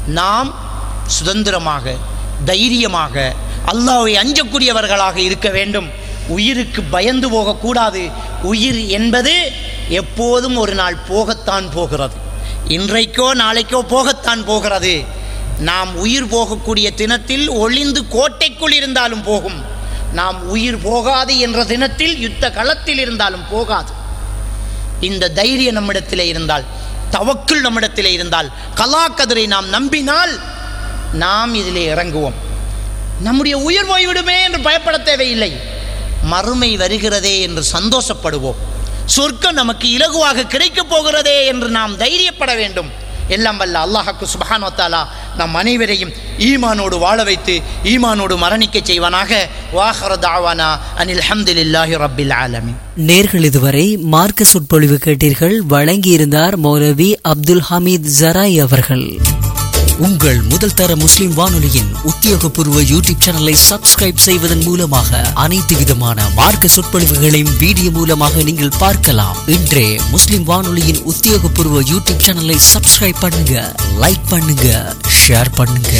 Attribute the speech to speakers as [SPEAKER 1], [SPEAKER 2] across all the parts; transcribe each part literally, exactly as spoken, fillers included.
[SPEAKER 1] நாம் சுதந்திரமாக தைரியமாக அல்லாஹ்வை அஞ்சக்கூடியவர்களாக இருக்க வேண்டும். உயிருக்கு பயந்து போகக்கூடாது. உயிர் என்பது எப்போதும் ஒரு நாள் போகத்தான் போகிறது. இன்றைக்கோ நாளைக்கோ போகத்தான் போகிறது. நாம் உயிர் போகக்கூடிய தினத்தில் ஒளிந்து கோட்டைக்குள் இருந்தாலும் போகும். நாம் உயிர் போகாது என்ற தினத்தில் யுத்த களத்தில் இருந்தாலும் போகாது. இந்த தைரியம் நம்மிடத்திலே இருந்தால், தவக்குல் நம்மிடத்திலே இருந்தால், கலா கதிரை நாம் நம்பினால் நாம் இதிலே இறங்குவோம். நம்முடைய உயிர் போய்விடுமே என்று பயப்பட தேவையில்லை. மறுமை வருகிறதே என்று சந்தோஷப்படுவோம். சொர்க்கம் நமக்கு இலகுவாக கிடைக்கப் போகிறதே என்று நாம் தைரியப்பட வேண்டும். எல்லாம் வல்ல அல்லாஹ்வுக்கு சுப்ஹானஹு வ தஆலா நம் அனைவரையும் ஈமானோடு வாழ வைத்து ஈமானோடு மரணிக்க செய்வானாக. வாஹிரு தஅவானா அனில் ஹம்துலில்லாஹி ரப்பில் ஆலமீன்.
[SPEAKER 2] நேர்கள் இதுவரை மார்க்க சொற்பொழிவு கேட்டீர்கள். வழங்கியிருந்தார் மௌலவி அப்துல் ஹமீத் ஜராய் அவர்கள். உங்கள் முதல் தர முஸ்லிம் வானொலியின் உத்தியோகபூர்வ யூடியூப் சேனலை சப்ஸ்கிரைப் செய்வதன் மூலமாக அனைத்து விதமான மார்க்க சொற்பொழிவுகளையும் வீடியோ மூலமாக நீங்கள் பார்க்கலாம். இன்றே முஸ்லிம் வானொலியின் உத்தியோகபூர்வ யூடியூப் சேனலை சப்ஸ்கிரைப் பண்ணுங்க, லைக் பண்ணுங்க, ஷேர் பண்ணுங்க.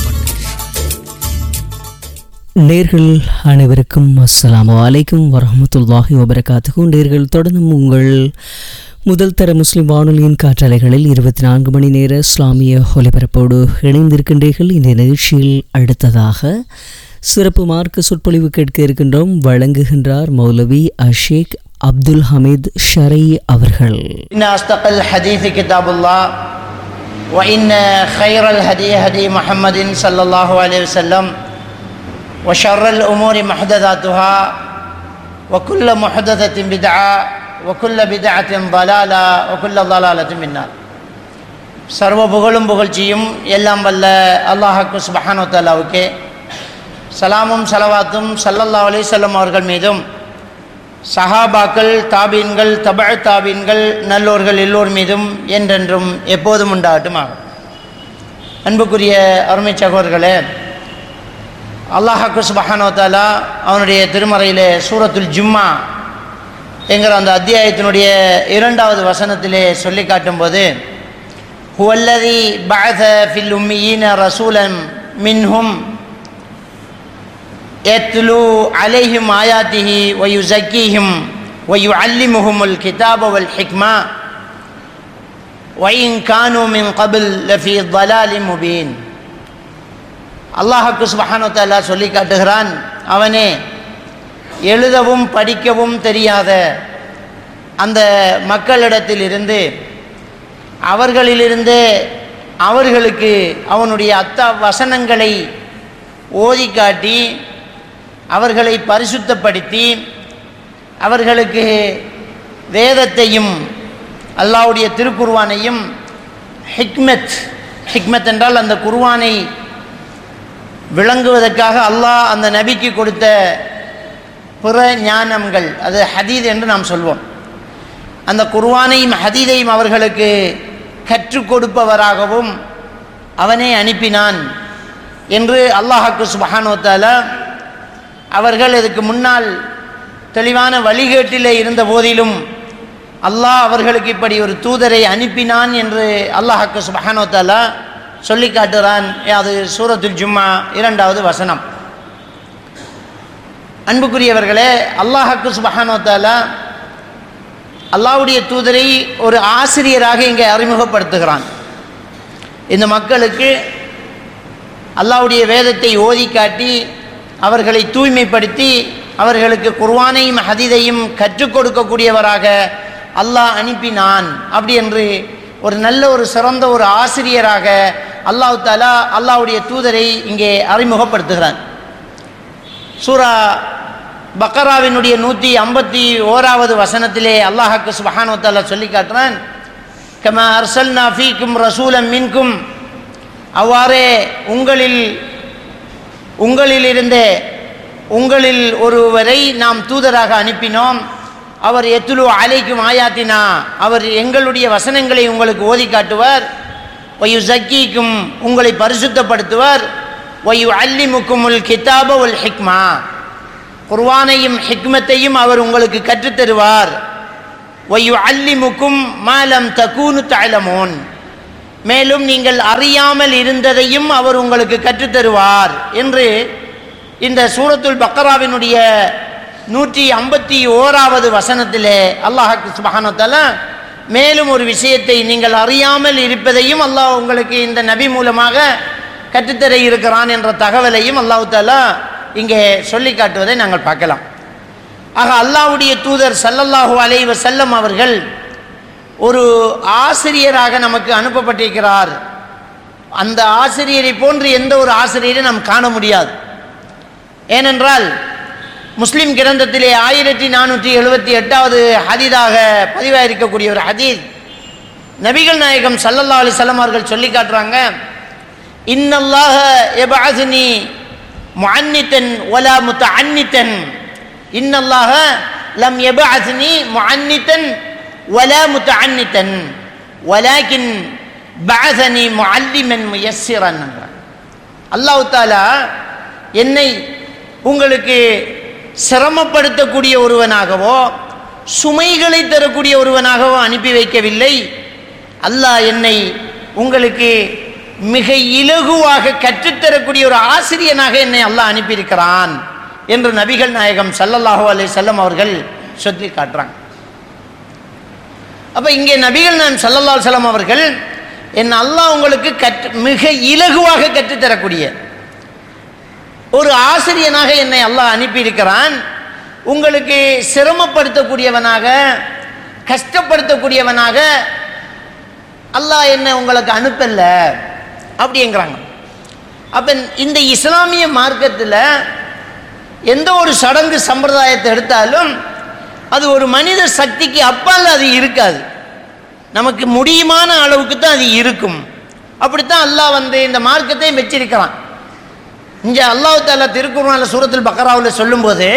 [SPEAKER 2] நேர்கள் அனைவருக்கும் அஸ்ஸலாமு அலைக்கும் வரஹ்மத்துல்லாஹி வபரகாத்துஹு. நேர்கள் தொடர்ந்தும் உங்கள் முதல் தர முஸ்லிம் வானொலியின் காற்றலைகளில் இருபத்தி நான்கு மணி நேர இஸ்லாமிய ஒலிபரப்போடு இணைந்திருக்கின்றீர்கள். இந்த நிகழ்ச்சியில் அடுத்ததாக சிறப்பு மார்க்க சொற்பொழிவு கேட்க இருக்கின்றோம். வழங்குகின்றார் மௌலவி அஷேக் அப்துல் ஹமீத் ஷரை அவர்கள்.
[SPEAKER 1] இன் அஸ்தகல் ஹதீஸ் கிதாபுல்லாஹ் வ இன் கைரல் ஹதி ஹதி முஹம்மதின் ஸல்லல்லாஹு அலைஹி வஸல்லம் வ ஷர்ரல் உமூரி முஹ்தஸாத்துஹா வ குல்லு முஹ்தஸத்தின் பித்ஆ வகுல்ல பிதஅத்தின் ضلاலா வகுல்ல ضلالத்தின் பின்னார். சர்வ புகழும் புகழ்ச்சியும் எல்லாம் வல்ல அல்லாஹ்வுக்கு சுப்ஹானஹு வ தஆலாவுக்கே, சலாமும் சலவாத்தும் ஸல்லல்லாஹு அலைஹி வஸல்லம் அவர்கள் மீதும், சஹாபாக்கள், தாபீன்கள், தபஅ தாபீன்கள், நல்லோர்கள் எல்லோர் மீதும் என்றென்றும் எப்போதும் உண்டாகட்டுமாக. அன்புக்குரிய அருமை சகோதரர்களே, அல்லாஹ்வுக்கு சுப்ஹானஹு வ தஆலா அவனுடைய திருமறையிலே சூரத்துல் ஜும்மா என்கிற அந்த அத்தியாயத்தினுடைய இரண்டாவது வசனத்திலே சொல்லி காட்டும்போது, ஹுவல்லதி பஅஸ ஃபில் உம்மீன ரசூலன் மின்ஹும் யத்லு அலைஹிம் ஆயாத்திஹி வ யுஸக்கீஹிம் வ யுஅல்லிமுஹுமுல் கிதாப வல் ஹிக்மா வ இன் கானூ மின் கப்ல் லஃபீ ضலாலின் முபீன். அல்லாஹ்வுக்கு சுப்ஹானஹு வ தஆலா சொல்லி காட்டுகிறான், அவனே எழுதவும் படிக்கவும் தெரியாத அந்த மக்களிடத்திலிருந்து அவர்களிலிருந்து அவர்களுக்கு அவனுடைய அத்த வசனங்களை ஓதி காட்டி அவர்களை பரிசுத்தப்படுத்தி அவர்களுக்கு வேதத்தையும் அல்லாஹ்வுடைய திருக்குர்ஆனையும் ஹிக்மத் ஹிக்மத் என்றால் அந்த குர்ஆனை விளங்குவதற்காக அல்லாஹ் அந்த நபிக்கு கொடுத்த பிற ஞானங்கள், அது ஹதீத் என்று நாம் சொல்வோம். அந்த குர்ஆனையும் ஹதீதையும் அவர்களுக்கு கற்றுக் கொடுப்பவராகவும் அவனே அனுப்பினான் என்று அல்லாஹ்வுக்கு சுப்ஹானஹு வ தஆலா அவர்கள் இதுக்கு முன்னால் தெளிவான வழிகேட்டிலே இருந்த போதிலும் அல்லாஹ் அவர்களுக்கு இப்படி ஒரு தூதரை அனுப்பினான் என்று அல்லாஹ்வுக்கு சுப்ஹானஹு வ தஆலா சொல்லி காட்டுகிறான். அது சூரத்துல் ஜும்மா இரண்டாவது வசனம். அன்புக்குரியவர்களே, அல்லாஹ்வுக்கு சுப்ஹானஹு வ தஆலா அல்லாஹ்வுடைய தூதரை ஒரு ஆசிரியராக இங்கே அறிமுகப்படுத்துகிறான். இந்த மக்களுக்கு அல்லாஹ்வுடைய வேதத்தை ஓதி காட்டி அவர்களை தூய்மைப்படுத்தி அவர்களுக்கு குர்ஆனையும் ஹதீதையும் கற்றுக் கொடுக்கக்கூடியவராக அல்லாஹ் அனுப்பினான். அப்படி என்று ஒரு நல்ல ஒரு சிறந்த ஒரு ஆசிரியராக அல்லாஹ் தஆலா அல்லாஹ்வுடைய தூதரை இங்கே அறிமுகப்படுத்துகிறான். சூரா பக்கராவினுடைய நூற்றி ஐம்பத்தி ஓராவது வசனத்திலே அல்லாஹ்வுக்கு சுப்ஹானஹு வ தஆலா சொல்லி காட்டுறான், கமா அர்சல்னா ஃபீக்கும் ரசூலம் மின்கும், அவ்வாறே உங்களில் உங்களிலிருந்தே உங்களில் ஒருவரை நாம் தூதராக அனுப்பினோம். அவர் எத்துலு அலைக்கும் ஆயாத்தினா, அவர் எங்களுடைய வசனங்களை உங்களுக்கு ஓதி காட்டுவார். வயு ஜக்கீக்கும், உங்களை பரிசுத்தப்படுத்துவார். வயு அல்லிமுக்குமுல் கிதாப வல் ஹிக்மா, குர்ஆனையும் ஹிக்மத்தையும் அவர் உங்களுக்கு கற்றுத்தருவார். வயு அல்லிமுக்கும் மாலம் தகூனு தஅலமூன், மேலும் நீங்கள் அறியாமல் இருந்ததையும் அவர் உங்களுக்கு கற்றுத்தருவார் என்று இந்த சூரத்துல் பக்கராவினுடைய நூற்றி ஐம்பத்தி ஓராவது வசனத்திலே அல்லாஹ் சுப்ஹானஹு வ தஆலா மேலும் ஒரு விஷயத்தை நீங்கள் அறியாமல் இருப்பதையும் அல்லாஹ் உங்களுக்கு இந்த நபி மூலமாக கற்றுத்தர இருக்கிறான் என்ற தகவலையும் அல்லாஹ் தஆலா இங்கே சொல்லி காட்டுவதை நாங்கள் பார்க்கலாம். ஆக அல்லாஹ்வுடைய தூதர் ஸல்லல்லாஹு அலைஹி வஸல்லம் அவர்கள் ஒரு ஆசிரியராக நமக்கு அனுப்பப்பட்டிருக்கிறார். அந்த ஆசிரியரை போன்று எந்த ஒரு ஆசிரியரை நாம் காண முடியாது. ஏனென்றால் முஸ்லிம் கிரந்தத்திலே ஆயிரத்தி நானூற்றி எழுபத்தி எட்டாவது ஹதீதாக பதிவாயிருக்கக்கூடிய ஒரு ஹதீஸ், நபிகள் நாயகம் ஸல்லல்லாஹு அலைஹி வஸல்லம் அவர்கள் சொல்லி காட்டுறாங்க, இன்னல்லாஹ யபஅஸ்னி முஅன்னிதன் வலா முத்தஅன்னிதன், இன்னல்லாஹ லம் யபஅஸ்னி முஅன்னிதன் வலா முத்தஅன்னிதன் வலாக்கின் பஅஸனி முஅல்லிமன் முயஸ்ஸிரன். அல்லாஹ் தஆலா என்னை உங்களுக்கு சிரமப்படுத்தக்கூடிய ஒருவனாகவோ சுமைகளை தரக்கூடிய ஒருவனாகவோ அனுப்பி வைக்கவில்லை. அல்லாஹ் என்னை உங்களுக்கு மிக இலகுவாக கற்றுத்தரக்கூடிய ஒரு ஆசிரியனாக என்னை அல்லாஹ் அனுப்பியிருக்கிறான் என்று நபிகள் நாயகம் ஸல்லல்லாஹு அலைஹி வஸல்லம் அவர்கள் சொல்லி காட்டுறாங்க. அப்போ இங்கே நபிகள் நாயகம் ஸல்லல்லாஹு அலைஹி வஸல்லம் அவர்கள் என் அல்லாஹ் உங்களுக்கு கற்று மிக இலகுவாக கற்றுத்தரக்கூடிய ஒரு ஆசிரியனாக என்னை அல்லாஹ் அனுப்பியிருக்கிறான். உங்களுக்கு சிரமப்படுத்தக்கூடியவனாக கஷ்டப்படுத்தக்கூடியவனாக அல்லாஹ் என்ன உங்களுக்கு அனுப்பல அப்படிங்கிறாங்க. அப்போ இந்த இஸ்லாமிய மார்க்கத்தில் எந்த ஒரு சடங்கு சம்பிரதாயத்தை எடுத்தாலும் அது ஒரு மனித சக்திக்கு அப்பால் அது இருக்காது. நமக்கு முடியுமான அளவுக்கு தான் அது இருக்கும். அப்படித்தான் அல்லாஹ் வந்து இந்த மார்க்கத்தை வச்சிருக்கிறான். இங்கே அல்லாஹ் தஆலா திருக்குர்ஆனில் சூரத்துல் பக்கராவில் சொல்லும்போது,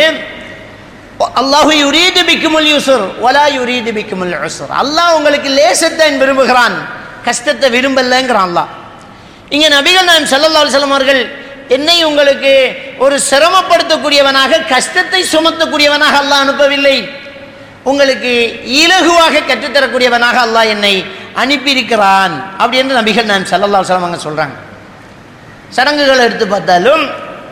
[SPEAKER 1] அல்லாஹு யுரீது பிக்குமுல் யுஸ்ர் வலா யுரீது பிக்குமுல் உஸ்ர், அல்லாஹ் உங்களுக்கு லேசத்தை விரும்புகிறான், கஷ்டத்தை விரும்பலைங்கிறான் அல்லாஹ். இங்கே நபிகள் நாயகம் ஸல்லல்லாஹு அலைஹி வஸல்லம் அவர்கள் என்னை உங்களுக்கு ஒரு சிரமப்படுத்தக்கூடியவனாக கஷ்டத்தை சுமத்தக்கூடியவனாக அல்லாஹ் அனுப்பவில்லை, உங்களுக்கு இலகுவாக கற்றுத்தரக்கூடியவனாக அல்லாஹ் என்னை அனுப்பியிருக்கிறான் அப்படி என்று நபிகள் நாயகம் ஸல்லல்லாஹு அலைஹி வஸல்லம் அவங்க சொல்கிறாங்க. சடங்குகளை எடுத்து பார்த்தாலும்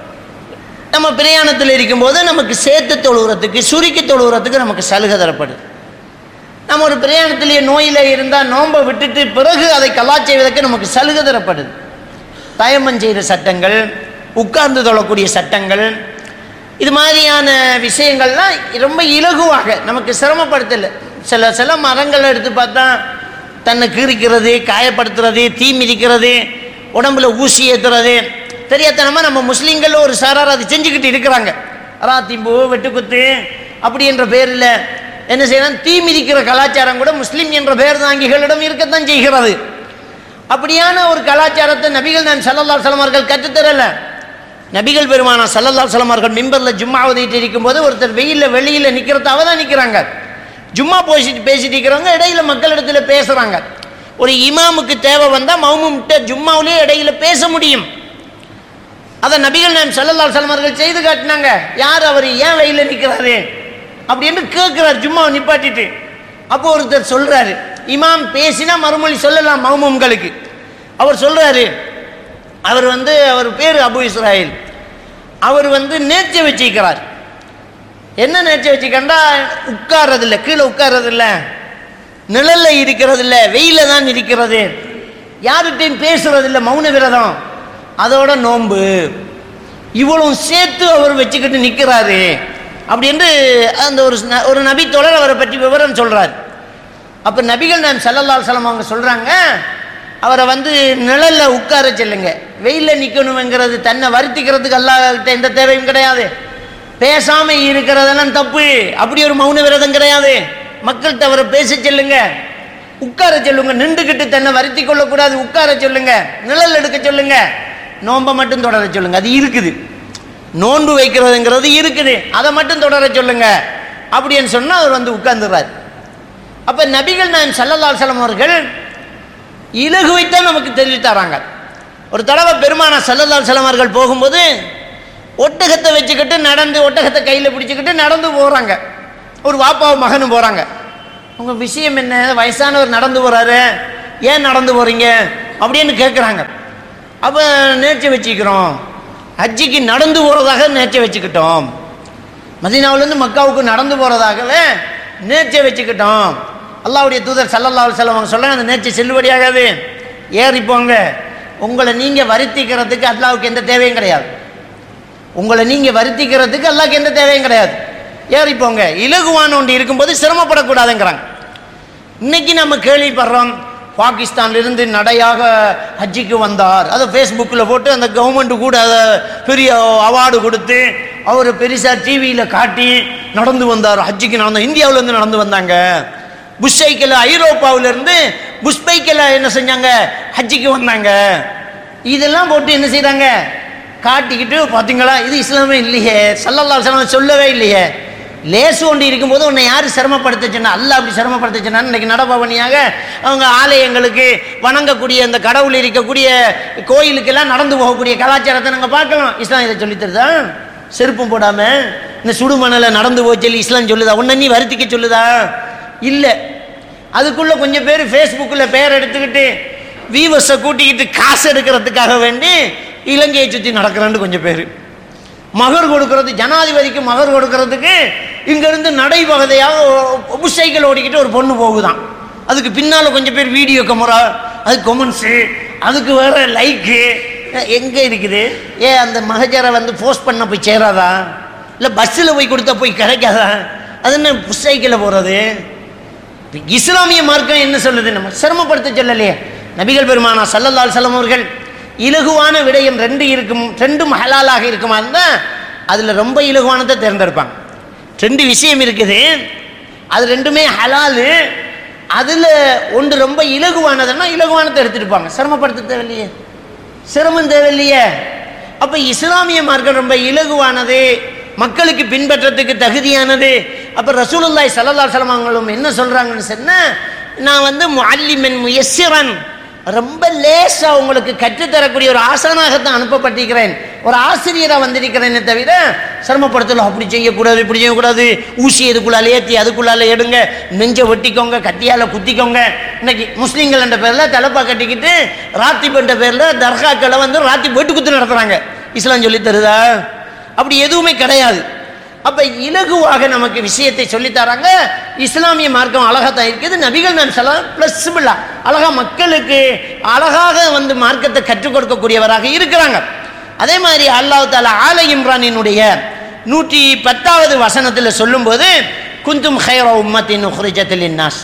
[SPEAKER 1] நம்ம பிரயாணத்தில் இருக்கும்போது நமக்கு சேர்த்து தொழுகிறதுக்கு சுருக்கி தொழுகிறதுக்கு நமக்கு சலுகை தரப்படுது. நம்ம ஒரு பிரயாணத்திலேயே நோயில் இருந்தால் நோன்பை விட்டுட்டு பிறகு அதை கலா செய்வதற்கு நமக்கு சலுகை தரப்படுது. தயமம் செய்கிற சட்டங்கள், உட்கார்ந்து தொழக்கூடிய சட்டங்கள், இது மாதிரியான விஷயங்கள்லாம் ரொம்ப இலகுவாக நமக்கு சிரமப்படுத்தலை. சில சில மரங்களை எடுத்து பார்த்தா தன்னை கீறிக்கிறது, காயப்படுத்துறது, தீ மிதிக்கிறது, உடம்புல ஊசி ஏற்றுறது, தெரியாதனமாக நம்ம முஸ்லீம்கள் ஒரு சாரார் அது செஞ்சுக்கிட்டு இருக்கிறாங்க. ராத்திம்பு வெட்டுக்குத்து அப்படி என்ற பேரில் என்ன செய்யணும், தீ மிதிக்கிற கலாச்சாரம் கூட முஸ்லீம் என்ற பேர் தாங்கிகளிடம் இருக்கத்தான் செய்கிறது. அப்படியான ஒரு கலாச்சாரத்தை நபிகள் நாயகம் ஸல்லல்லாஹு அலைஹி வஸல்லம் அவர்கள் கற்றுத்தரல. நபிகள் பெருமானா ஸல்லல்லாஹு அலைஹி வஸல்லம் அவர்கள் மிம்பரில் ஜும்மா ஓதிட்டு இருக்கும்போது ஒருத்தர் வெயிலில் வெளியில் நிற்கிறதாவ தான் நிற்கிறாங்க. ஜும்மா பேசிட்டு பேசிட்டு இருக்கிறவங்க இடையில மக்களிடத்தில் பேசுகிறாங்க. ஒரு இமாமுக்கு தேவை வந்தால் மௌமும்கிட்ட ஜும்மாவிலேயே இடையில பேச முடியும். அதை நபிகள் நாயகம் ஸல்லல்லாஹு அலைஹி வஸல்லம் அவர்கள் செய்து காட்டினாங்க. யார் அவர், ஏன் வெயிலில் நிற்கிறாரு அப்படின்னு கேட்குறாரு ஜும்மாவை நிப்பாட்டிட்டு. அப்போ ஒருத்தர் சொல்கிறாரு, இமாம் பேசினா மறுமொழி சொல்லலாம் மௌமும்களுக்கு. அவர் சொல்கிறாரு, அவர் வந்து அவர் பேர் அபு இஸ்ராயில், அவர் வந்து நேர்ச்சி வச்சுக்கிறார். என்ன நேர்ச்சி வச்சுக்கண்டா, உட்கார்றதில்லை, கீழே உட்கார்றதில்ல, நிழலில் இருக்கிறது இல்லை, வெயில தான் இருக்கிறது, யார்கிட்டையும் பேசுறதில்லை, மௌன விரதம், அதோட நோன்பு, இவ்வளவு சேர்த்து அவர் வச்சுக்கிட்டு நிற்கிறாரு அப்படின்னு அந்த ஒரு ஒரு நபி தோழர் அவரை பற்றி விவரம் சொல்றார். அப்போ நபிகள் நாயகம் ஸல்லல்லாஹு அலைஹி வஸல்லம் அவங்க சொல்றாங்க, அவரை வந்து நிழல்ல உட்கார சொல்லுங்க, வெயிலில் நிற்கணுங்கிறது தன்னை வருத்திக்கிறதுக்கு அல்லாஹ்கிட்ட எந்த தேவையும் கிடையாது. பேசாம இருக்கிறதெல்லாம் தப்பு, அப்படி ஒரு மௌன விரதம் கிடையாது. மக்கள்கிட்ட அவரை பேச சொல்லுங்க, உட்கார சொல்லுங்க, நின்றுக்கிட்டு தன்னை வருத்தி கொள்ளக்கூடாது, உட்கார சொல்லுங்க, நிழல் எடுக்க சொல்லுங்க, நோன்பை மட்டும் தொடர சொல்லுங்க, அது இருக்குது, நோன்பு வைக்கிறதுங்கிறது இருக்குது, அதை மட்டும் தொடர சொல்லுங்க அப்படின்னு சொன்னால் அவர் வந்து உட்கார்ந்துறாரு. அப்போ நபிகள் நாயகம் ஸல்லல்லாஹு அலைஹி வஸல்லம் அவர்கள் இலகுவைத்தான் நமக்கு தெரிவி தராங்க. ஒரு தடவை பெருமானா ஸல்லல்லாஹு அலைஹி வஸல்லம் அவர்கள் போகும்போது ஒட்டகத்தை வச்சுக்கிட்டு நடந்து, ஒட்டகத்தை கையில் பிடிச்சிக்கிட்டு நடந்து போகிறாங்க. ஒரு வாப்பாவும் மகனும் போகிறாங்க. உங்கள் விஷயம் என்ன, வயசானவர் நடந்து போகிறாரு, ஏன் நடந்து போகிறீங்க, அப்படின்னு கேட்குறாங்க. அப்போ நேர்ச்சி வச்சுக்கிறோம், ஹஜ்ஜிக்கு நடந்து போகிறதாக நேர்ச்சி வச்சுக்கிட்டோம், மதீனாவிலேருந்து மக்காவுக்கு நடந்து போகிறதாகவே நேர்ச்சி வச்சுக்கிட்டோம். அல்லாஹ்வுடைய தூதர் ஸல்லல்லாஹு அலைஹி வஸல்லம் அவங்க சொல்கிறாங்க, அந்த நேர்ச்சி செல்லுபடியாகாது, ஏறி போங்க. உங்களை நீங்கள் வருத்திக்கிறதுக்கு அல்லாஹ்வுக்கு எந்த தேவையும் கிடையாது. உங்களை நீங்கள் வருத்திக்கிறதுக்கு அல்லாஹ்வுக்கு எந்த தேவையும் கிடையாது, ஏறி போங்க. இலகுவான ஒன்று இருக்கும்போது சிரமப்படக்கூடாதுங்கிறாங்க. இன்னைக்கு நம்ம கேள்விப்படுறோம், பாகிஸ்தான்லேருந்து நடையாக ஹஜ்ஜிக்கு வந்தார், அதை ஃபேஸ்புக்கில் போட்டு அந்த கவர்மெண்ட்டு கூட அதை பெரிய அவார்டு கொடுத்து அவர் பெருசாக டிவியில் காட்டி நடந்து வந்தார், ஹஜ்ஜிக்கு நடந்த இந்தியாவிலேருந்து நடந்து வந்தாங்க. புஷ்பைக்கில் ஐரோப்பாவிலேருந்து புஷ்பைக்கில் என்ன செஞ்சாங்க, ஹஜ்ஜிக்கு வந்தாங்க. இதெல்லாம் போட்டு என்ன செய்கிறாங்க, காட்டிக்கிட்டு பார்த்தீங்களா இது இஸ்லாமே இல்லையே, ஸல்லல்லாஹு அலைஹி வஸல்லம் சொல்லவே இல்லையே. லேசு ஒன்று இருக்கும்போது உன்னை யார் சிரமப்படுத்துச்சுன்னா, அல்லாஹ் அப்படி சிரமப்படுத்துச்சுன்னா இன்னைக்கு நடபவனியாக அவங்க ஆலயங்களுக்கு வணங்கக்கூடிய அந்த கடவுள் இருக்கக்கூடிய கோயிலுக்கெல்லாம் நடந்து போகக்கூடிய கலாச்சாரத்தை நாங்கள் பார்க்கலாம். இஸ்லாம் இதை சொல்லித்தருதா? செருப்பும் போடாமல் இந்த சுடுமணலை நடந்து போய் சொல்லி இஸ்லாம் சொல்லுதா? உன்னை நீ வருத்திக்க சொல்லுதா? இல்லை. அதுக்குள்ளே கொஞ்சம் பேர் ஃபேஸ்புக்கில் பேர் எடுத்துக்கிட்டு வீவர்ஸை கூட்டிக்கிட்டு காசு எடுக்கிறதுக்காக வேண்டி இலங்கையை சுற்றி நடக்கிறான்னு கொஞ்சம் பேர், மகர் கொடுக்கறது, ஜனாதிபதிக்கு மகர் கொடுக்கறதுக்கு இங்கேருந்து நடைபகுதையாக புஷைகள் ஓடிக்கிட்டு ஒரு பொண்ணு போகுதான். அதுக்கு பின்னால் கொஞ்சம் பேர் வீடியோ கேமரா, அதுக்கு கொமெண்ட்ஸு, அதுக்கு வேறு லைக்கு எங்கே இருக்குது? ஏ அந்த மகஜரை வந்து போஸ்ட் பண்ண போய் சேராதா? இல்லை பஸ்ஸில் போய் கொடுத்தா போய் கிடைக்காதா? அது என்ன புஷைக்கில் போகிறது? இஸ்லாமிய மார்க்கம் என்ன சொல்லுது? நம்ம சிரமப்படுத்த சொல்லலையே. நபிகள் பெருமானா ஸல்லல்லாஹு அலைஹி வஸல்லம் அவர்கள் இலகுவான விடயம் ரெண்டு இருக்கும், ரெண்டும் ஹலாலாக இருக்குமா இருந்தால் அதில் ரொம்ப இலகுவானதை தேர்ந்தெடுப்பாங்க. ரெண்டு விஷயம் இருக்குது, அது ரெண்டுமே ஹலாலு, அதில் ஒன்று ரொம்ப இலகுவானதுன்னா இலகுவானதை எடுத்துருப்பாங்க. சிரமப்படுத்த தேவையில்லையே, சிரமம் தேவையில்லையே. அப்போ இஸ்லாமிய மார்க்கம் ரொம்ப இலகுவானது, மக்களுக்கு பின்பற்றத்துக்கு தகுதியானது. அப்போ ரசூலுல்லாஹி ஸல்லல்லாஹு அலைஹி வஸல்லம் அவங்களும் என்ன சொல்கிறாங்கன்னு சொன்னால், நான் வந்து முஅல்லிமன் முயஸ்ஸிரன், ரொம்ப லேசாக உங்களுக்கு கற்றுத்தரக்கூடிய ஒரு ஆசானாகத்தான் அனுப்பப்பட்டிருக்கிறேன், ஒரு ஆசிரியராக வந்திருக்கிறேன்னு தவிர சிரமப்படுத்தலாம். அப்படி செய்யக்கூடாது, இப்படி செய்யக்கூடாது, ஊசி இதுக்குள்ளால ஏற்றி அதுக்குள்ளால எடுங்க, நெஞ்சை வெட்டிக்கோங்க, கத்தியால் குத்திக்கோங்க. இன்னைக்கு முஸ்லீம்கள் என்ற பேரில் தலைப்பா கட்டிக்கிட்டு ராத்திப் என்ற பேரில் தர்காக்களை வந்து ராத்தி வெட்டு குத்து நடத்துகிறாங்க. இஸ்லாம் சொல்லி தருதா? அப்படி எதுவுமே கிடையாது. அப்போ இலகுவாக நமக்கு விஷயத்தை சொல்லித்தராங்க. இஸ்லாமிய மார்க்கம் அழகாக தான் இருக்குது. நபிகள் நான் சொல்ல ப்ளஸ்பிளா அழகாக மக்களுக்கு அழகாக வந்து மார்க்கத்தை கற்றுக் கொடுக்கக்கூடியவராக இருக்கிறாங்க. அதே மாதிரி அல்லாஹ் தஆலா ஆல இம்ரானினுடைய நூற்றி பத்தாவது வசனத்தில் சொல்லும்போது, குந்தும் ஹைர உம்மத்தின் உஹ்ரிஜத் லின்னாஸ்,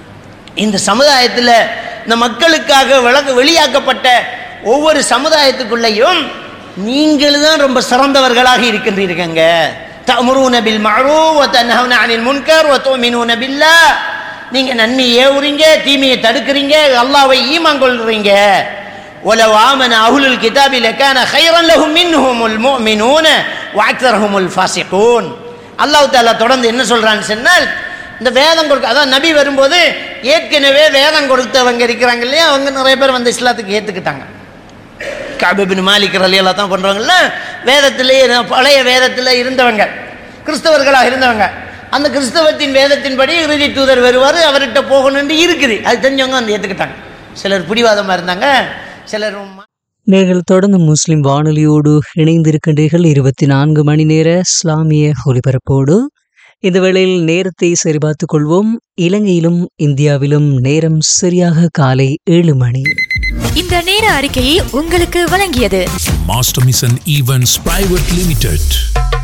[SPEAKER 1] இந்த சமுதாயத்தில் இந்த மக்களுக்காக விளக்கு வெளியாக்கப்பட்ட ஒவ்வொரு சமுதாயத்துக்குள்ளேயும் நீங்கள் தான் ரொம்ப சிறந்தவர்களாக இருக்கின்றீர்கள். தஅமுரூன பில் மஅரூஃப் வ தன்ஹவுன அனில் முன்கர் வ துமினூன பில்லாஹ், நீங்க நன்மை ஏவுறீங்க, தீமையை தடுக்கிறீங்க, அல்லாஹ்வை ஈமான் கொள்றீங்க. வலவ் ஆமன அஹ்லுல் கிதாபி லகான கைரன் லஹும் மின்ஹுமுல் முஃமினூன வ அக்ஸருஹுமுல் ஃபாஸிகூன். அல்லாஹ் தஆலா தொடர்ந்து என்ன சொல்றான்னு சொன்னால், இந்த வேதம் கொடுக்க, அதான் நபி வரும்போது ஏற்கனவே வேதம் கொடுத்தவங்க இருக்கிறாங்க இல்லையா, அவங்க நிறைய பேர் வந்து இஸ்லாத்துக்கு ஏற்றுக்கிட்டாங்க. கஅப் இப்னு மாலிக் ரலியல்லாஹு தான் பண்ணுறாங்கல்ல, வேதத்திலேயே பழைய வேதத்தில் இருந்தவங்க, கிறிஸ்தவர்களாக இருந்தவங்க. அந்த கிறிஸ்தவத்தின் வேதத்தின்படி இறுதி தூதர் வருவார், அவர்கிட்ட போகணுன்னு இருக்குது. அது தெரிஞ்சவங்க வந்து ஏற்றுக்கிட்டாங்க. சிலர் பிடிவாதமாக இருந்தாங்க, சிலர்.
[SPEAKER 2] நீங்கள் தொடர்ந்து முஸ்லிம் வானொலியோடு இணைந்திருக்கின்றீர்கள். இருபத்தி நான்கு மணி நேர இஸ்லாமிய ஒலிபரப்போடு. இந்த வேளையில் நேரத்தை சரிபார்த்துக் கொள்வோம். இலங்கையிலும் இந்தியாவிலும் நேரம் சரியாக காலை ஏழு மணி.
[SPEAKER 3] இந்த நேர அறிக்கையை உங்களுக்கு வழங்கியது
[SPEAKER 4] master mission events private limited.